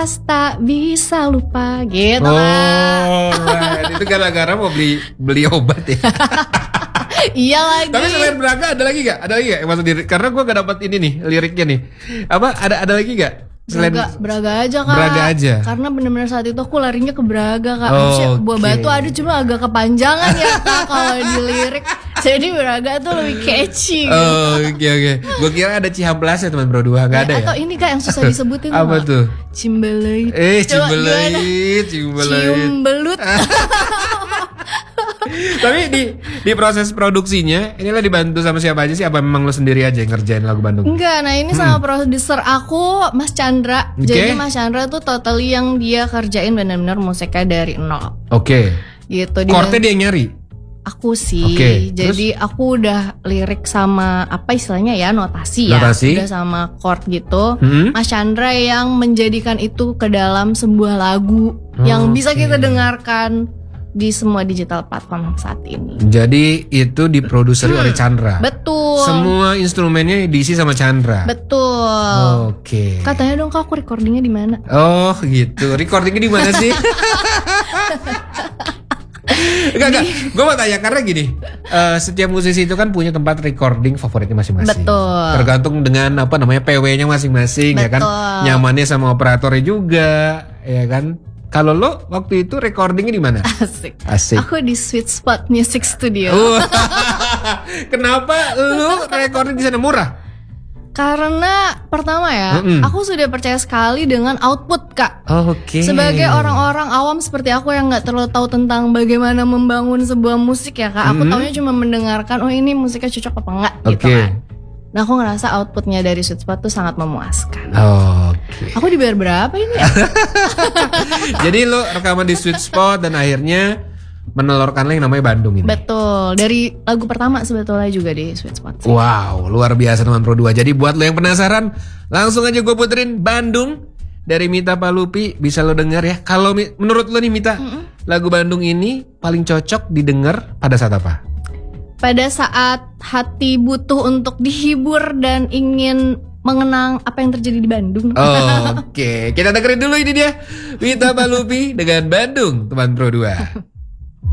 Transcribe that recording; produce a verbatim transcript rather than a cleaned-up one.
Lantas tak bisa lupa gitu oh, kan. Itu gara-gara mau beli beli obat ya. Iya lagi. Tapi selain Braga ada lagi gak? Ada lagi gak yang masuk diri? Karena gue gak dapat ini nih liriknya nih. Apa ada ada lagi gak? Selain Braga, Braga aja kak. Braga aja. Karena benar-benar saat itu aku larinya ke Braga kak. Oh, Harusnya buah okay. batu ada cuma agak kepanjangan ya kak kalau dilirik. Jadi Braga tuh lebih catchy. Oh oke okay, oke. Okay. Gue kira ada Cihamplas ya teman bro dua. Gak ada ya? Atau ini kak yang susah disebutin. Apa gak? tuh? Cimbelait. Eh Cimbelait, Cimbelait. Ciumbelut. Tapi di di proses produksinya inilah dibantu sama siapa aja sih? Apa memang lo sendiri aja yang ngerjain lagu Bandung? Enggak, nah ini hmm. sama produser aku Mas Chandra. Okay. Jadi Mas Chandra tuh totally yang dia kerjain benar-benar musiknya dari nol. Oke. Okay. Gitu. Chordnya dia yang nyari? Aku sih. Okay. Jadi terus? Aku udah lirik sama apa istilahnya ya notasi, notasi. ya. Udah sama chord gitu. Hmm? Mas Chandra yang menjadikan itu ke dalam sebuah lagu oh, yang bisa okay. kita dengarkan di semua digital platform saat ini. Jadi itu diproduseri hmm. oleh Chandra. Betul. Semua instrumennya diisi sama Chandra. Betul. Oke. Okay. Katanya dong kak, aku recordingnya di mana? Oh gitu. Recordingnya di mana sih? Enggak enggak. Gue mau tanya karena gini. Uh, setiap musisi itu kan punya tempat recording favoritnya masing-masing. Betul. Tergantung dengan apa namanya P W-nya masing-masing. Betul. Ya kan. Nyamannya sama operatornya juga, ya kan. Kalau lo waktu itu recordingnya di mana? Asik. Asik. Aku di Sweet Spot Music Studio. Uh, Kenapa lo recording di sana murah? Karena pertama ya, mm-mm. aku sudah percaya sekali dengan output kak. Oh, Oke. Okay. Sebagai orang-orang awam seperti aku yang nggak terlalu tahu tentang bagaimana membangun sebuah musik ya kak. Aku mm-hmm. taunya cuma mendengarkan, oh ini musiknya cocok apa enggak gitu okay. kan. Nah aku ngerasa outputnya dari Sweet Spot tuh sangat memuaskan. Oh, Oke. Okay. Aku dibayar berapa ini ya? Jadi lo rekaman di Sweet Spot dan akhirnya menelurkan yang namanya Bandung ini. Betul. Dari lagu pertama sebetulnya juga di Sweet Spot sih. Wow, luar biasa teman Pro dua. Jadi buat lo yang penasaran, langsung aja gue puterin Bandung dari Mita Palupi. Bisa lo denger ya. Kalau menurut lo nih Mita, mm-mm. lagu Bandung ini paling cocok didengar pada saat apa? Pada saat hati butuh untuk dihibur dan ingin mengenang apa yang terjadi di Bandung. Oh, Oke, okay. Kita dengerin dulu ini dia Mita Palupi dengan Bandung, teman Pro dua.